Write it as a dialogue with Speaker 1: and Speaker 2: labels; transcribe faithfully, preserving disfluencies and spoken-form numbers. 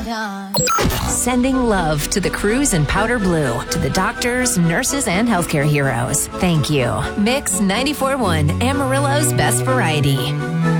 Speaker 1: Sending love to the crews in Powder Blue, to the doctors, nurses, and healthcare heroes. Thank you. Mix ninety-four point one, Amarillo's best variety.